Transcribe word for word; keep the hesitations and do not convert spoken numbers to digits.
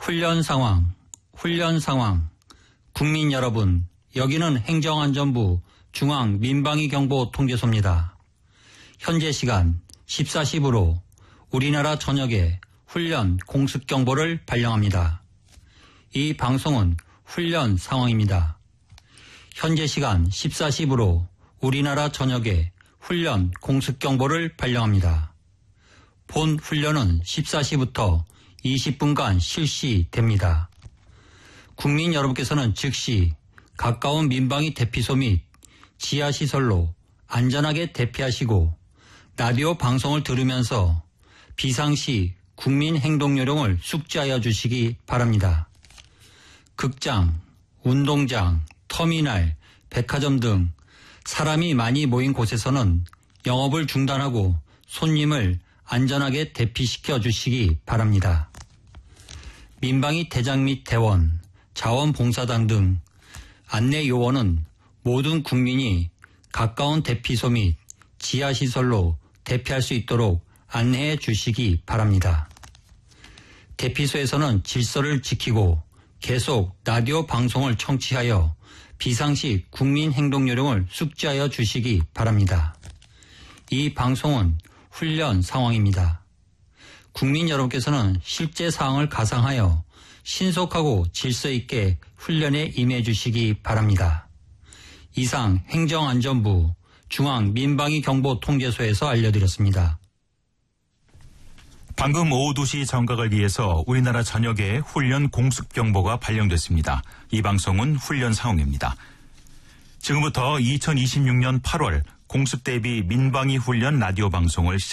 훈련 상황, 훈련 상황. 국민 여러분, 여기는 행정안전부 중앙민방위경보통제소입니다. 현재 시간 십사 시 부로 우리나라 전역에 훈련 공습경보를 발령합니다. 이 방송은 훈련 상황입니다. 현재 시간 십사 시 부로 우리나라 전역에 훈련 공습경보를 발령합니다. 본 훈련은 십사 시부터 이십 분간 실시됩니다. 국민 여러분께서는 즉시 가까운 민방위 대피소 및 지하시설로 안전하게 대피하시고 라디오 방송을 들으면서 비상시 국민 행동 요령을 숙지하여 주시기 바랍니다. 극장, 운동장, 터미널, 백화점 등 사람이 많이 모인 곳에서는 영업을 중단하고 손님을 안전하게 대피시켜 주시기 바랍니다. 민방위 대장 및 대원, 자원봉사단 등 안내 요원은 모든 국민이 가까운 대피소 및 지하시설로 대피할 수 있도록 안내해 주시기 바랍니다. 대피소에서는 질서를 지키고 계속 라디오 방송을 청취하여 비상시 국민 행동 요령을 숙지하여 주시기 바랍니다. 이 방송은 훈련 상황입니다. 국민 여러분께서는 실제 사항을 가상하여 신속하고 질서 있게 훈련에 임해 주시기 바랍니다. 이상 행정안전부 중앙민방위경보통제소에서 알려드렸습니다. 방금 오후 두 시 정각을 위해서 우리나라 전역에 훈련 공습경보가 발령됐습니다. 이 방송은 훈련 상황입니다. 지금부터 이천이십육 년 팔월 공습대비 민방위 훈련 라디오 방송을 시작합니다.